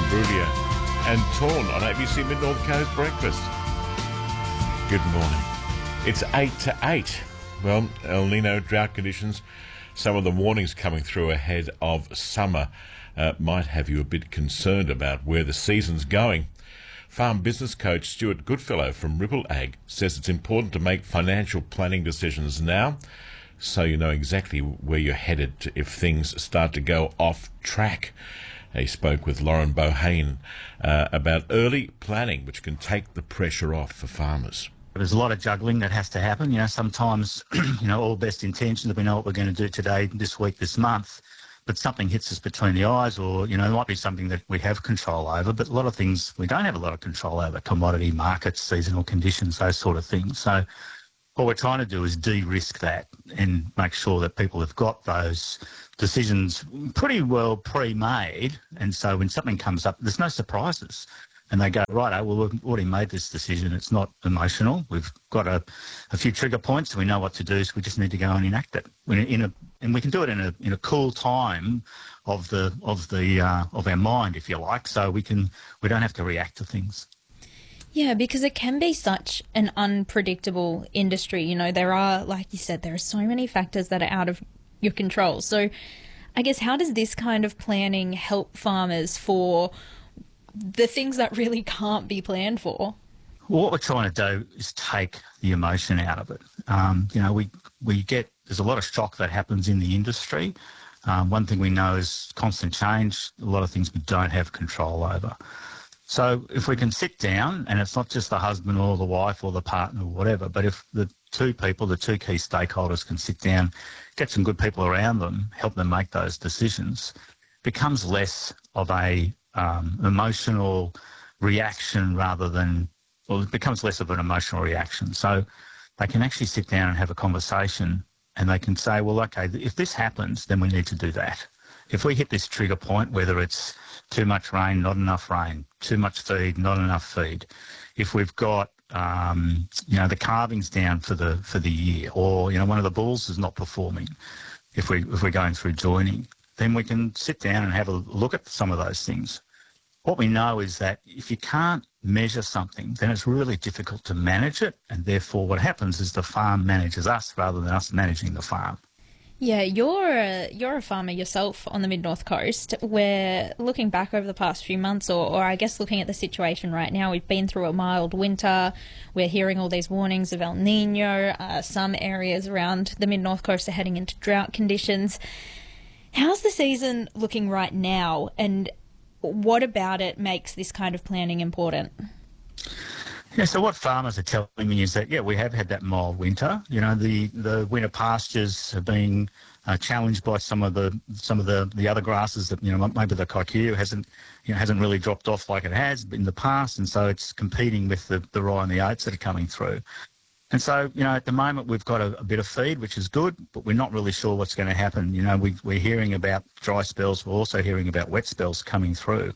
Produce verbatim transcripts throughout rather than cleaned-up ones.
Brudia and Torn on A B C Mid-North Coast Breakfast. Good morning. It's eight to eight. Well, El Nino drought conditions, some of the warnings coming through ahead of summer uh, might have you a bit concerned about where the season's going. Farm business coach Stuart Goodfellow from Ripple Ag says it's important to make financial planning decisions now so you know exactly where you're headed if things start to go off track. He spoke with Lauren Bohane uh, about early planning, which can take the pressure off for farmers. There's a lot of juggling that has to happen. You know, sometimes, you know, all best intentions, we know what we're going to do today, this week, this month, but something hits us between the eyes or, you know, it might be something that we have control over, but a lot of things we don't have a lot of control over, commodity markets, seasonal conditions, those sort of things. So what we're trying to do is de-risk that and make sure that people have got those decisions pretty well pre-made. And so when something comes up, there's no surprises. And they go, right, well, we've already made this decision. It's not emotional. We've got a, a few trigger points and we know what to do, so we just need to go and enact it. When in a, and we can do it in a in a cool time of the of the uh, of our mind, if you like, so we can we don't have to react to things. Yeah, because it can be such an unpredictable industry. You know, there are, like you said, there are so many factors that are out of your control. So I guess how does this kind of planning help farmers for the things that really can't be planned for? Well, what we're trying to do is take the emotion out of it. Um, you know, we, we get, there's a lot of shock that happens in the industry. Um, one thing we know is constant change, a lot of things we don't have control over. So if we can sit down, and it's not just the husband or the wife or the partner or whatever, but if the two people, the two key stakeholders can sit down, get some good people around them, help them make those decisions, it becomes less of a um, emotional reaction rather than, well, it becomes less of an emotional reaction. So they can actually sit down and have a conversation and they can say, well, okay, if this happens, then we need to do that. If we hit this trigger point, whether it's too much rain, not enough rain, too much feed, not enough feed, if we've got, um, you know, the calving's down for the for the year, or, you know, one of the bulls is not performing, if, we, if we're going through joining, then we can sit down and have a look at some of those things. What we know is that if you can't measure something, then it's really difficult to manage it, and therefore what happens is the farm manages us rather than us managing the farm. Yeah, you're a, you're a farmer yourself on the Mid-North Coast. We're looking back over the past few months, or, or I guess looking at the situation right now, we've been through a mild winter. We're hearing all these warnings of El Nino. Uh, some areas around the Mid-North Coast are heading into drought conditions. How's the season looking right now, and what about it makes this kind of planning important? Yeah, so what farmers are telling me is that, yeah, we have had that mild winter. You know, the, the winter pastures have been uh, challenged by some of the some of the, the other grasses that, you know, maybe the kikuyu hasn't, you know, hasn't really dropped off like it has in the past, and so it's competing with the, the rye and the oats that are coming through. And so, you know, at the moment we've got a, a bit of feed, which is good, but we're not really sure what's going to happen. You know, we, we're hearing about dry spells. We're also hearing about wet spells coming through.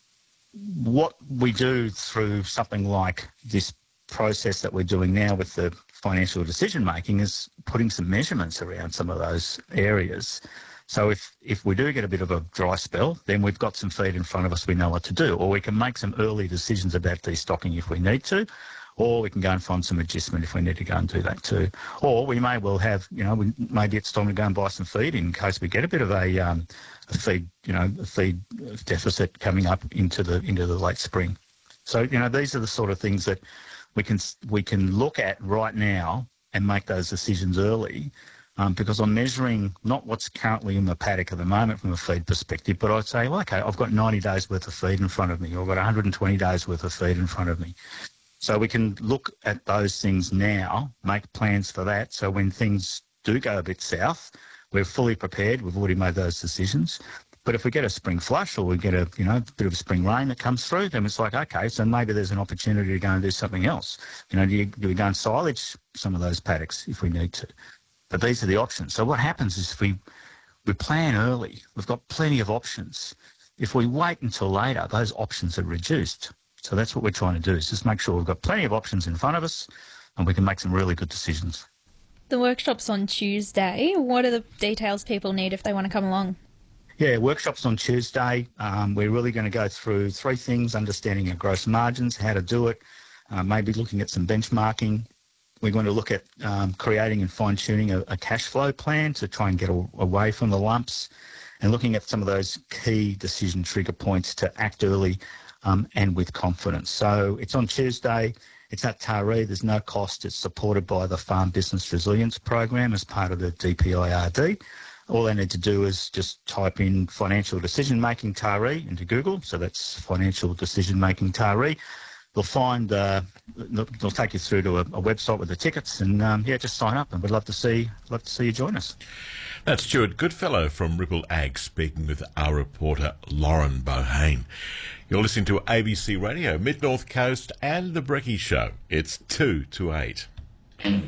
What we do through something like this process that we're doing now with the financial decision making is putting some measurements around some of those areas. So if, if we do get a bit of a dry spell, then we've got some feed in front of us, we know what to do. Or we can make some early decisions about destocking if we need to, or we can go and find some adjustment if we need to go and do that too. Or we may well have, you know, we, maybe it's time to go and buy some feed in case we get a bit of a, um, a feed, you know, a feed deficit coming up into the into the late spring. So, you know, these are the sort of things that we can we can look at right now and make those decisions early, um, because I'm measuring not what's currently in the paddock at the moment from a feed perspective, but I'd say, well, okay, I've got ninety days worth of feed in front of me, or I've got one hundred twenty days worth of feed in front of me. So we can look at those things now, make plans for that, so when things do go a bit south, we're fully prepared. We've already made those decisions. But if we get a spring flush or we get a, you know, bit of spring rain that comes through, then it's like, okay, so maybe there's an opportunity to go and do something else. You know, do, you, do we go and silage some of those paddocks if we need to? But these are the options. So what happens is if we, we plan early, we've got plenty of options. If we wait until later, those options are reduced. So that's what we're trying to do, is just make sure we've got plenty of options in front of us and we can make some really good decisions. The workshop's on Tuesday. What are the details people need if they want to come along? Yeah, workshops on Tuesday. Um, we're really going to go through three things: understanding our gross margins, how to do it, uh, maybe looking at some benchmarking. We're going to look at um, creating and fine-tuning a, a cash flow plan to try and get a, away from the lumps, and looking at some of those key decision trigger points to act early um, and with confidence. So it's on Tuesday. It's at Taree. There's no cost. It's supported by the Farm Business Resilience Program as part of the D P I R D. All they need to do is just type in Financial Decision Making Taree into Google. So that's Financial Decision Making Taree. They'll find, uh, they'll take you through to a, a website with the tickets, and um, yeah, just sign up. And we'd love to see, love to see you join us. That's Stuart Goodfellow from Ripple Ag speaking with our reporter Lauren Bohane. You're listening to A B C Radio, Mid North Coast and the Brecky Show. It's two to eight.